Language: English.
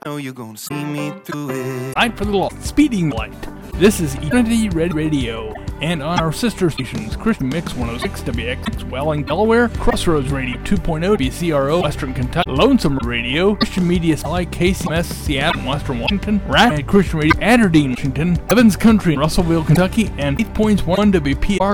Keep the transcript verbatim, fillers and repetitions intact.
I know you're gonna see me through it. Light for the law. Speeding light. This is Eternity Red Radio. And on our sister stations, Christian Mix one oh six W X Welling, Delaware, Crossroads Radio two point oh, B C R O, Western Kentucky, Lonesome Radio, Christian Media Satellite, K C M S, Seattle, Western Washington, Rat Christian Radio, Aberdeen, Washington, Evans Country, Russellville, Kentucky, and eight point one W P R